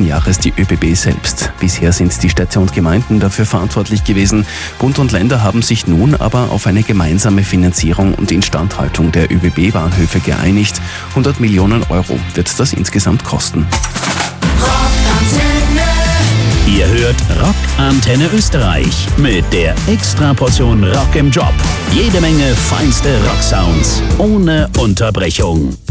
letzten Jahres die ÖBB selbst. Bisher sind die Städte und Gemeinden dafür verantwortlich gewesen. Bund und Länder haben sich nun aber auf eine gemeinsame Finanzierung und Instandhaltung der ÖBB-Bahnhöfe geeinigt. 100 Millionen Euro wird das insgesamt kosten. Ihr hört Rock Antenne Österreich mit der Extraportion Rock im Job. Jede Menge feinste Rocksounds ohne Unterbrechung.